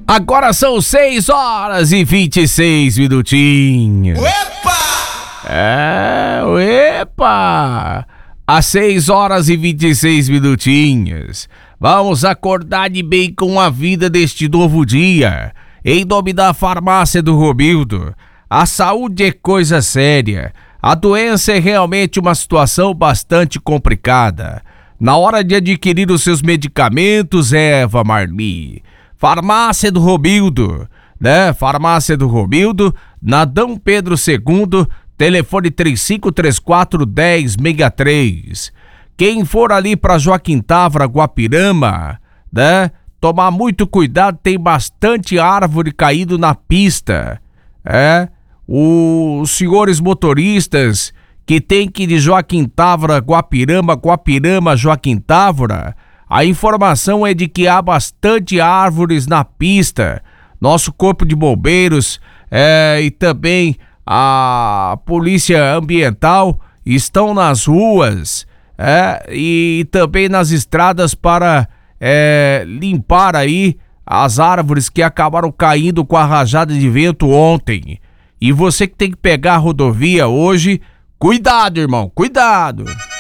Agora são 6 horas e 26 minutinhos. Epa! Às 6 horas e 26 minutinhos. Vamos acordar de bem com a vida deste novo dia. Em nome da farmácia do Romildo. A saúde é coisa séria. A doença é realmente uma situação bastante complicada. Na hora de adquirir os seus medicamentos, Eva Marli. Farmácia do Romildo, né? Farmácia do Romildo, na Dom Pedro II, telefone 3534-1063. Quem for ali para Joaquim Távora, Guapirama, né? Tomar muito cuidado, tem bastante árvore caído na pista. Os senhores motoristas que tem que ir de Joaquim Távora, Guapirama, Joaquim Távora, a informação é de que há bastante árvores na pista. Nosso corpo de bombeiros e também a polícia ambiental estão nas ruas e também nas estradas para limpar aí as árvores que acabaram caindo com a rajada de vento ontem. E você que tem que pegar a rodovia hoje, cuidado, irmão, cuidado!